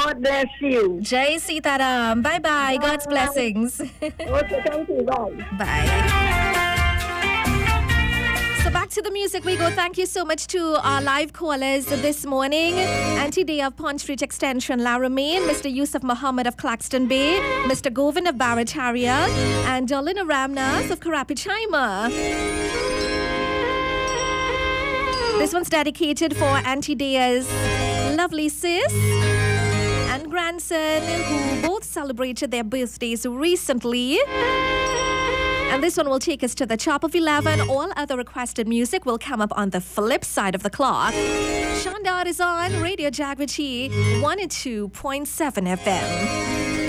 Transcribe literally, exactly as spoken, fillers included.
God bless you. Jai Sitaram. Bye bye. God's blessings. Okay, thank you. Bye. Bye. So back to the music we go. Thank you so much to our live callers this morning. Auntie Day of Pond Street Extension, Laramine, Mister Yusuf Muhammad of Claxton Bay, Mister Govind of Barataria, and Dolina Ramnas of Karapichaima. This one's dedicated for Auntie Daya's lovely sis and grandson who both celebrated their birthdays recently. And this one will take us to the top of eleven. All other requested music will come up on the flip side of the clock. Shandar is on Radio Jagvati one oh two point seven F M.